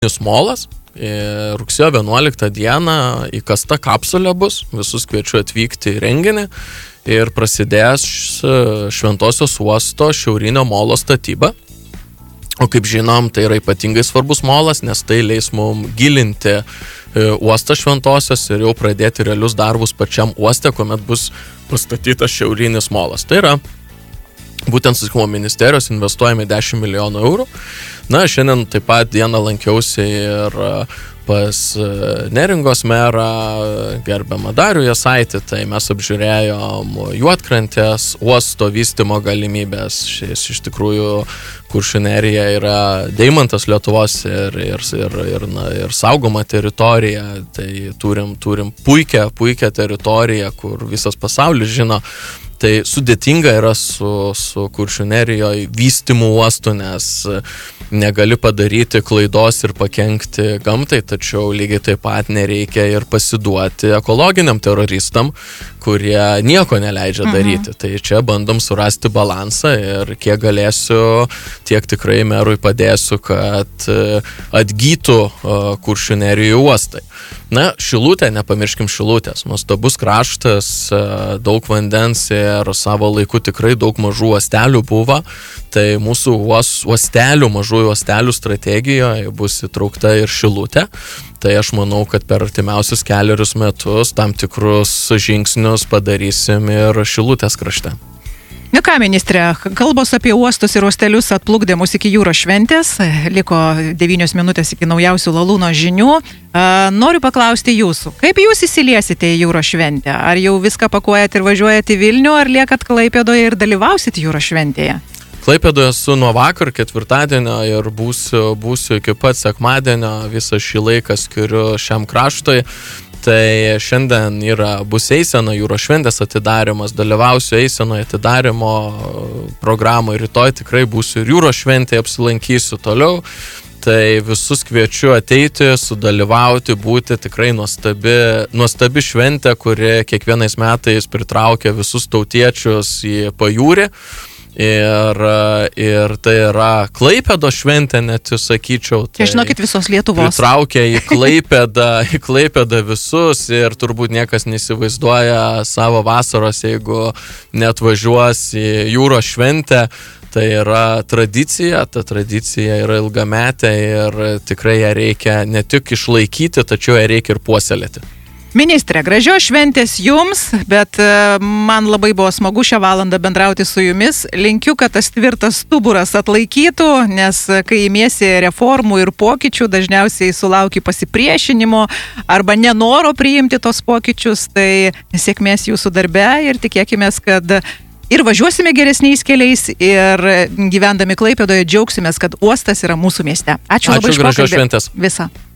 molas. Rugsėjo 11 dieną įkasta kapsulė bus, visus kviečiu atvykti į renginį ir prasidės Šventosios uosto šiaurinio molo statyba. O kaip žinom, tai yra ypatingai svarbus molas, nes tai leis mums gilinti uostą Šventosios ir jau pradėti realius darbus pačiam uoste, kuomet bus pastatytas šiaurinis molas. Tai yra būtent susisiekimo ministerijos investuojami 10 milijonų eurų. Na, šiandien taip pat dieną lankiausi ir pas Neringos merą gerbiamą Darių Jasaitį, tai mes apžiūrėjom Juodkrantės uosto vystymo galimybės. Šis iš tikrųjų Kuršių nerija yra deimantas Lietuvos ir saugoma teritorija, tai turim puikią teritoriją, kur visas pasaulis žino. Tai sudėtinga yra su Kuršių nerijoje vystymu uostu, nes negali padaryti klaidos ir pakenkti gamtai, tačiau lygiai taip pat nereikia ir pasiduoti ekologiniam teroristam, kurie nieko neleidžia daryti. Tai čia bandom surasti balansą ir kiek galėsiu, tiek tikrai merui padėsiu, kad atgytų Kuršių nerijų uostai. Na, Šilutė, nepamirškim Šilutės, nuostabus kraštas, daug vandens ir savo laiku tikrai daug mažų uostelių buvo, tai mūsų mažųjų uostelių strategijoje bus įtraukta ir Šilutė, tai aš manau, kad per artimiausius 4 metus tam tikrus žingsnius padarysim ir Šilutės krašte. Na ką, ministrė, kalbos apie uostus ir uostelius atplukdė mus iki jūros šventės, liko 9 minutės iki naujausių Lalūno žinių. Noriu paklausti jūsų, kaip jūs įsiliesite į jūros šventę? Ar jau viską pakuojat ir važiuojat į Vilnių, ar liekat Klaipėdoje ir dalyvausit jūros šventėje? Klaipėdoje esu nuo vakar, ketvirtadienio ir būsiu iki pat sekmadienio, visą šį laiką skiriu šiam kraštui. Tai šiandien bus eisena, jūros šventės atidarimas, dalyvausiu eisenoje atidarimo programoje, rytoj tikrai būsiu ir jūros šventėje, apsilankysiu toliau. Tai visus kviečiu ateiti, sudalyvauti, būti tikrai nuostabi šventė, kuri kiekvienais metais pritraukia visus tautiečius į pajūrį. Ir tai yra Klaipėdos šventė, net sakyčiau. Tai žinokit, visos Lietuvos. Pritraukia į Klaipėdą visus ir turbūt niekas neįsivaizduoja savo vasaros, jeigu net važiuos į jūros šventę. Tai yra tradicija, ta tradicija yra ilgametė ir tikrai ją reikia ne tik išlaikyti, tačiau ją reikia ir puoselėti. Ministrė, gražios šventės jums, bet man labai buvo smagu šią valandą bendrauti su jumis. Linkiu, kad tas tvirtas stuburas atlaikytų, nes kai imiesi reformų ir pokyčių, dažniausiai sulauki pasipriešinimo arba nenoro priimti tos pokyčius, tai sėkmės jūsų darbe ir tikėkime, kad ir važiuosime geresniais keliais ir gyvendami Klaipėdoje džiaugsimės, kad uostas yra mūsų mieste. Ačiū labai už pokalbį. Gražios šventės. Visą.